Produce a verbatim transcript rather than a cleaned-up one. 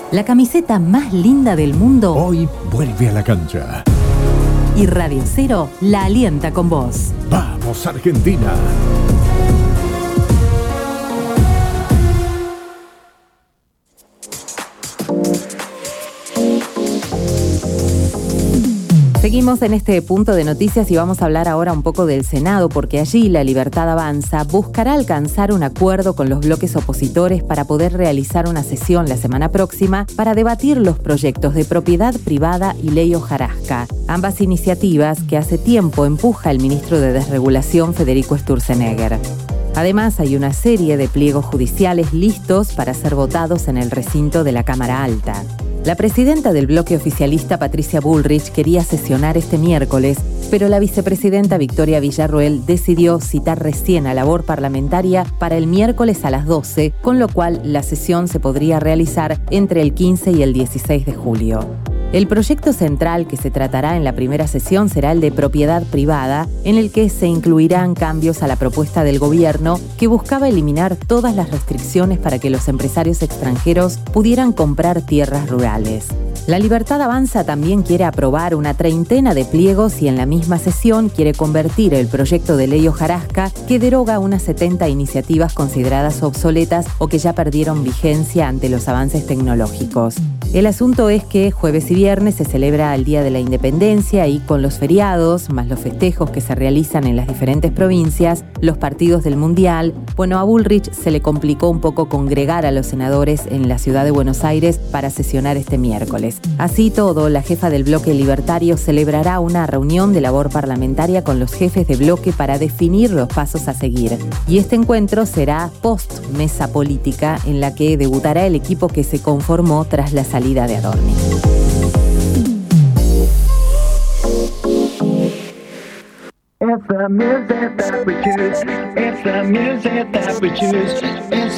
La camiseta más linda del mundo hoy vuelve a la cancha. Y Radio Cero la alienta con vos. ¡Vamos, Argentina! Seguimos en este punto de noticias y vamos a hablar ahora un poco del Senado, porque allí La Libertad Avanza buscará alcanzar un acuerdo con los bloques opositores para poder realizar una sesión la semana próxima para debatir los proyectos de propiedad privada y ley hojarasca, ambas iniciativas que hace tiempo empuja el ministro de Desregulación Federico Sturzenegger. Además, hay una serie de pliegos judiciales listos para ser votados en el recinto de la Cámara Alta. La presidenta del bloque oficialista, Patricia Bullrich, quería sesionar este miércoles, pero la vicepresidenta Victoria Villarroel decidió citar recién a labor parlamentaria para el miércoles a las doce, con lo cual la sesión se podría realizar entre el quince y el dieciséis de julio. El proyecto central que se tratará en la primera sesión será el de propiedad privada, en el que se incluirán cambios a la propuesta del gobierno que buscaba eliminar todas las restricciones para que los empresarios extranjeros pudieran comprar tierras rurales. La Libertad Avanza también quiere aprobar una treintena de pliegos y en la misma sesión quiere convertir el proyecto de ley hojarasca que deroga unas setenta iniciativas consideradas obsoletas o que ya perdieron vigencia ante los avances tecnológicos. El asunto es que jueves y viernes se celebra el Día de la Independencia y con los feriados, más los festejos que se realizan en las diferentes provincias, los partidos del Mundial, bueno, a Bullrich se le complicó un poco congregar a los senadores en la ciudad de Buenos Aires para sesionar este miércoles. Así todo, la jefa del bloque libertario celebrará una reunión de labor parlamentaria con los jefes de bloque para definir los pasos a seguir. Y este encuentro será post-mesa política en la que debutará el equipo que se conformó tras la salida de Adorni. It's the music that we choose. It's the music that we choose. It's